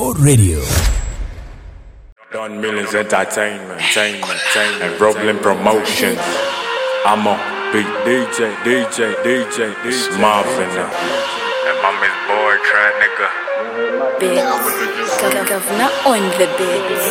Go Radio. Don Millions Entertainment, and Roblin Promotions. I'm a big DJ. It's Marvin now. And my Miss Boy Trap nigga. Big governor on the beat.